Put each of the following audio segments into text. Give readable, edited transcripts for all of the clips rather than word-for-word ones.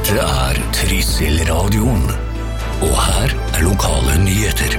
Dette Trysil-radioen, og her lokale nyheter.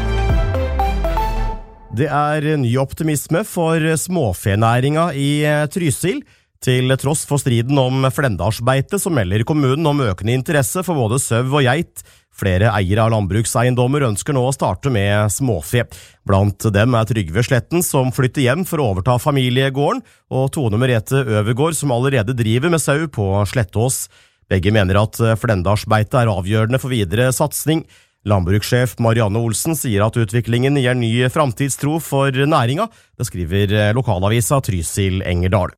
Det ny optimisme for småfenæringa i Trysil. Til tross for striden om Flendalsbeite, så melder kommunen om økende interesse for både søv og geit. Flere eiere av landbrukseiendommer ønsker nå å starte med småfe. Blant dem Trygve Sletten, som flytter hjem for å overta familiegården, og Tone Merete Øvergård, som allerede driver med sau på Slettås. Begge mener at Flendalsbeite avgjørende for videre satsning. Landbrukssjef Marianne Olsen sier at utviklingen gir ny framtidstro for næringa. Det skriver lokalavisa Trysil-Engerdal.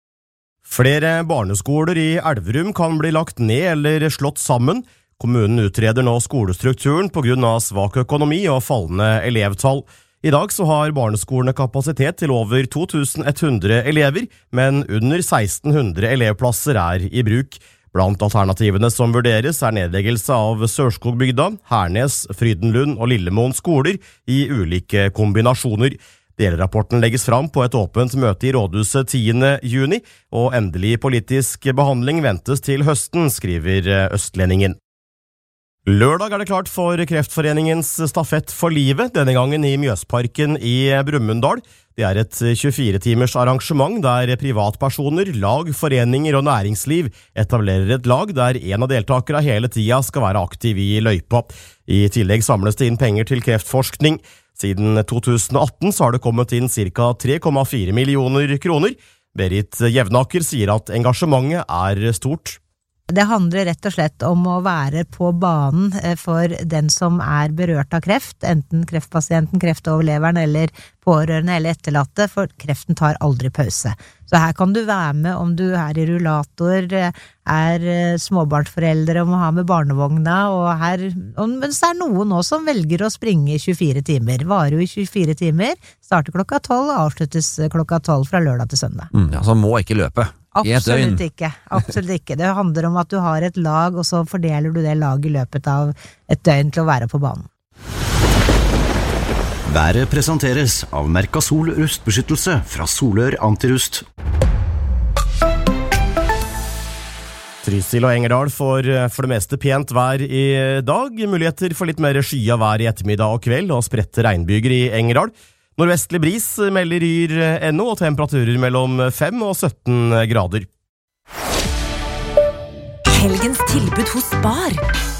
Flere barneskoler i Elverum kan bli lagt ned eller slått sammen. Kommunen utreder nå skolestrukturen på grunn av svak økonomi og fallende elevtall. I dag så har barneskolene kapasitet til over 2100 elever, men under 1600 elevplasser i bruk. Blant alternativene som vurderes nedleggelse av Sørskogbygda, Hernes, Frydenlund og Lillemoen skoler i ulike kombinasjoner. Delrapporten legges fram på et åpent møte i rådhuset 10. juni, og endelig politisk behandling ventes til høsten, skriver Østlendingen. Lørdag det klart for Kreftforeningens stafett for livet, denne gangen i Mjøsparken i Brumunddal. Det et 24-timers arrangement der privatpersoner, lag, foreninger og næringsliv etablerer et lag der en av deltakere hele tida skal være aktiv i løypa. I tillegg samles det inn penger til kreftforskning. Siden 2018 så har det kommet inn ca. 3,4 millioner kroner. Berit Jevnaker sier at engasjementet stort. Det handler rett og slett om å være på banen for den som berørt av kreft, enten kreftpasienten, kreftoverleveren eller pårørende eller etterlatte, for kreften tar aldri pause. Så her kan du være med om du i rullator, småbarnsforeldre og må ha med barnevogna, men så noen også som velger å springe i 24 timer. Varer jo i 24 timer, starter klokka 12 og avsluttes klokka 12 fra lørdag til søndag. Ja, så må ikke løpe. Absolutt ikke. Det handler om at du har et lag, og så fordeler du det laget i løpet av et døgn til å være på banen. Været presenteres av Mercasol rustbeskyttelse fra Solør Antirust. Trysil og Engerdal får for det meste pent vær i dag. Muligheter for litt mer skya vær i ettermiddag og kveld, og spredte regnbyger i Engerdal. Nordvestlig bris melder Yr NO, og temperaturer mellom 5 og 17 grader. Helgens tilbud hos Spar.